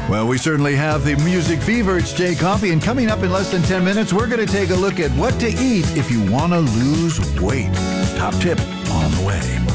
Well, we certainly have the music fever. It's Jay Coffee, and coming up in less than 10 minutes, we're going to take a look at what to eat if you want to lose weight. Top tip on the way.